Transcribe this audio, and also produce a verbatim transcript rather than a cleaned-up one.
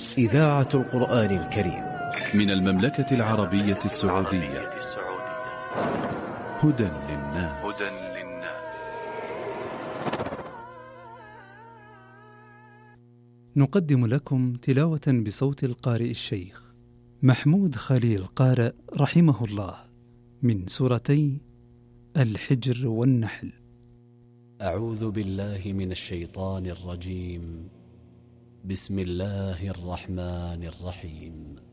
إذاعة القرآن الكريم من المملكة العربية السعودية. هدى للناس. نقدم لكم تلاوة بصوت القارئ الشيخ محمود خليل قارئ رحمه الله من سورتي الحجر والنحل. أعوذ بالله من الشيطان الرجيم. بسم الله الرحمن الرحيم.